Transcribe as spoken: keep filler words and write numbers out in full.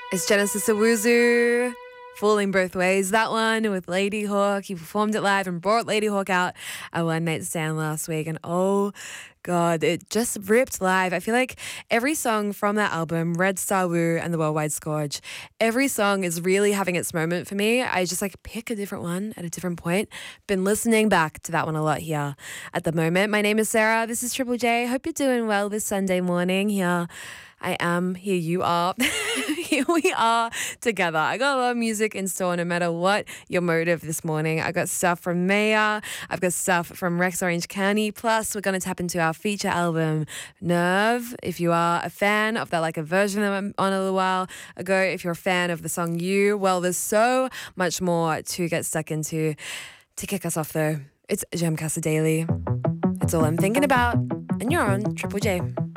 It's Genesis Owusu. Falling Both Ways, that one with Lady Hawk. He performed it live and brought Lady Hawk out at One Night Stand last week. And oh God, it just ripped live. I feel like every song from that album, Red Star Woo and The Worldwide Scourge, every song is really having its moment for me. I just like pick a different one at a different point. Been listening back to that one a lot here at the moment. My name is Sarah. This is Triple J. Hope you're doing well this Sunday morning here. I am, here you are. Here we are together. I got a lot of music in store no matter what your motive this morning. I got stuff from Maya. I've got stuff from Rex Orange County. Plus, we're going to tap into our feature album, Nerve. If you are a fan of that, like a version that I'm on a little while ago, if you're a fan of the song You, well, there's so much more to get stuck into. To kick us off, though, it's Jamcasa Daily. It's all I'm thinking about. And you're on Triple J.